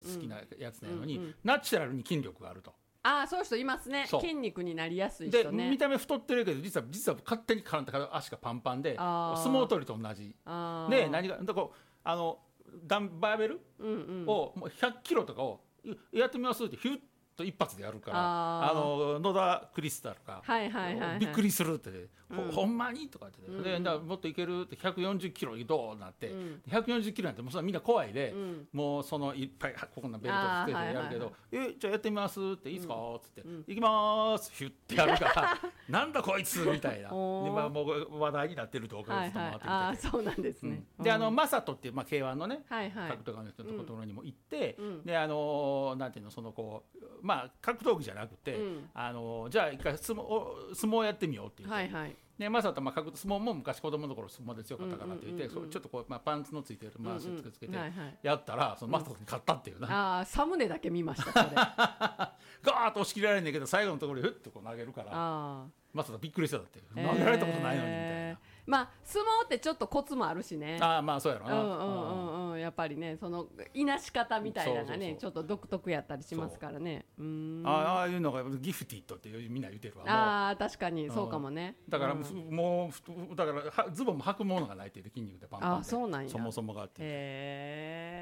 好きなやつなのに、ナチュラルに筋力があると。 ああ、そういう人いますね。筋肉になりやすい人ね。 で見た目太ってるけど実は勝手に足がパンパンで相撲取りと同じで、何がだからバーベルをもう100キロとかをやってみますってヒュッと一発でやるから野田クリスタルがびっくりするって、ほんまにとかって、でもっといけるって140キロどうなって、140キロなんてもうそれみんな怖いで、もういっぱいここのベルトつけてやるけど、じゃあやってみますっていいですかっつって、行きますヒュッてやるからなんだこいつみたいなで、もう話題になってると岡安と回ってきてて、 そうなんですね。 でマサトっていうK1のね格闘家の人のところにも行って、でなんていうの格闘技じゃなくて、じゃあ一回相撲やってみようって言って、でマサト相撲も昔子供の頃相撲で強かったからって言って、ちょっとパンツのついてる回しつけてやったらマサトに勝ったっていうな。 サムネだけ見ましたそれガーッと押し切られんねんけど最後のところでフッと投げるからマサトびっくりしたって投げられたことないのにみたいな。 相撲ってちょっとコツもあるしね。 そうやろな。 やっぱりねいなし方みたいなのがねちょっと独特やったりしますからね。 ああいうのがギフティッドってみんな言ってるわ。 確かにそうかもね。 だからもうだからズボンも履くものがないって言って筋肉でパンパンでそうなんや。 そもそもがあって。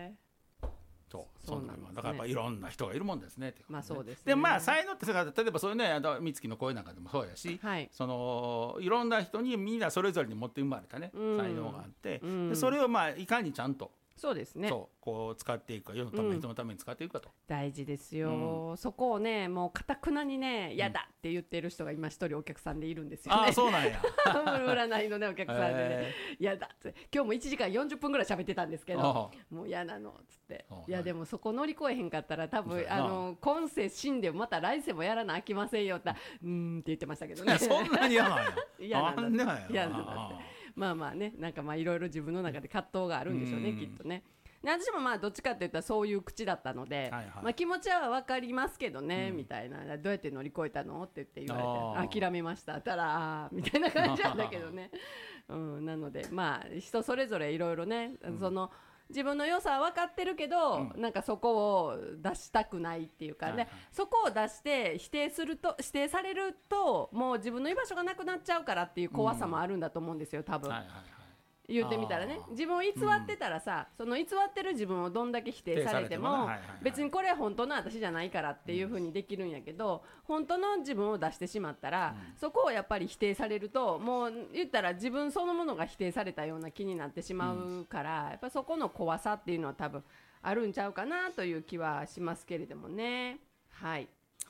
そうなんだからやっぱいろんな人がいるもんですね。 そうですね。 で才能って例えばそういうね美月の声なんかでもそうやし、いろんな人にみんなそれぞれに持って生まれたね才能があって、それをいかにちゃんとそうですね。 こう使っていくか、世のために人のために使っていくかと。 大事ですよ。そこをねもう堅くなにね嫌だって言ってる人が今一人お客さんでいるんですよね。 そうなんや。 占いのねお客さんでね嫌だって今日も1時間40分ぐらい喋ってたんですけど、もう嫌なのっつって、いやでもそこ乗り越えへんかったら多分今世死んでまた来世もやらなあきませんよってって言ってましたけどね。 そんなに嫌なんや。 嫌なんだってまあねなんかいろいろ自分の中で葛藤があるんでしょうねきっとね。で私もどっちかって言ったらそういう口だったので、気持ちは分かりますけどね、みたいなどうやって乗り越えたのって言われて諦めましたたらみたいな感じなんだけどね、なので人それぞれいろいろね、自分の良さは分かってるけど、なんかそこを出したくないっていうかね、そこを出して否定されるともう自分の居場所がなくなっちゃうからっていう怖さもあるんだと思うんですよ多分。言ってみたらね、自分を偽ってたらさ、その偽ってる自分をどんだけ否定されても別にこれは本当の私じゃないからっていう風にできるんやけど、本当の自分を出してしまったら、そこをやっぱり否定されるともう言ったら自分そのものが否定されたような気になってしまうから、やっぱそこの怖さっていうのは多分あるんちゃうかなという気はしますけれどもね。はい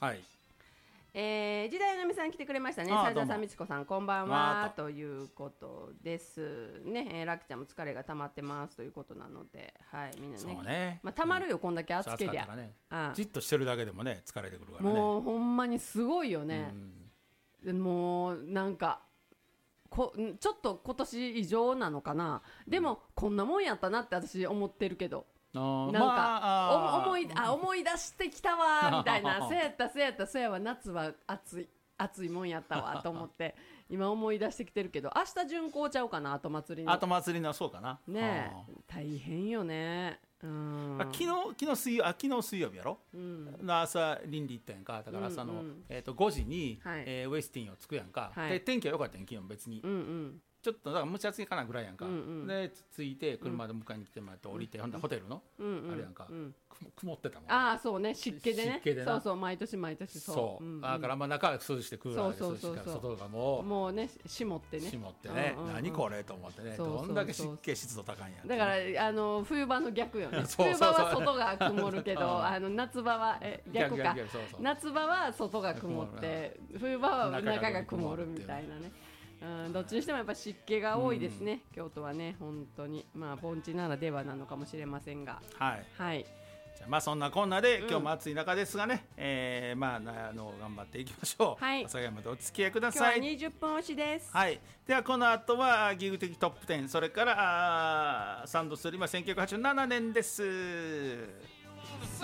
時代のみさん来てくれましたね。斉田さん、みちこさんこんばんはということですね。ラクちゃんも疲れが溜まってますということなので、みんなね溜まるよこんだけ暑けりゃ、 じっとしてるだけでもね疲れてくるからね。 もうほんまにすごいよね。もうなんかちょっと今年異常なのかな。でもこんなもんやったなって私思ってるけど、なんか思い出してきたわみたいなそうやわ夏は暑いもんやったわと思って今思い出してきてるけど、明日巡行ちゃうかな。後祭りのそうかなね。大変よね。 昨日水曜日やろ、朝倫理行ったやんか。だから朝の5時にウェスティンを着くやんか。で天気は良かったやん昨日別に。ちょっとだから蒸し暑いかなぐらいやんか。で着いて車で迎えに来てもらって降りて、ほんでホテルのあれやんか、曇ってたもん。そうね、湿気でね。そう毎年そうだから中は涼しくてクーラーで涼しいから外がもうね霜ってね何これと思ってね。どんだけ湿気湿度高いんや。だから冬場の逆よね。冬場は外が曇るけど夏場は逆か。夏場は外が曇って冬場は中が曇るみたいなね。どっちにしてもやっぱ湿気が多いですね、京都はね。本当に盆地ならではなのかもしれませんが、じゃあそんなこんなで今日も暑い中ですがね、頑張っていきましょう。朝霞までお付き合いください。 今日は20分押しです。 ではこの後はギグ的トップ10、それからサンドストリームは1987年です。